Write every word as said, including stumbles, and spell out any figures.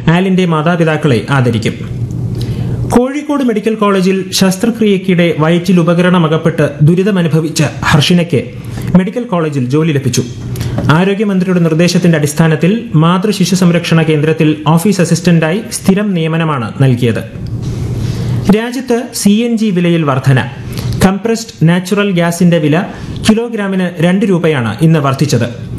ആലിന്റെ മാതാപിതാക്കളെ ആദരിക്കും. കോഴിക്കോട് മെഡിക്കൽ കോളേജിൽ ശസ്ത്രക്രിയയ്ക്കിടെ വയറ്റിൽ ഉപകരണം അകപ്പെട്ട് ദുരിതമനുഭവിച്ച ഹർഷിനയ്ക്ക് മെഡിക്കൽ കോളേജിൽ ജോലി ലഭിച്ചു. ആരോഗ്യമന്ത്രിയുടെ നിർദ്ദേശത്തിന്റെ അടിസ്ഥാനത്തിൽ മാതൃശിശു സംരക്ഷണ കേന്ദ്രത്തിൽ ഓഫീസ് അസിസ്റ്റന്റായി സ്ഥിരം നിയമനമാണ് നൽകിയത്. രാജ്യത്ത് സി എൻ ജി വിലയിൽ വർധന. കംപ്രസ്ഡ് നാച്ചുറൽ ഗ്യാസിന്റെ വില കിലോഗ്രാമിന് രണ്ട് രൂപയാണ് ഇന്ന് വർദ്ധിച്ചത്.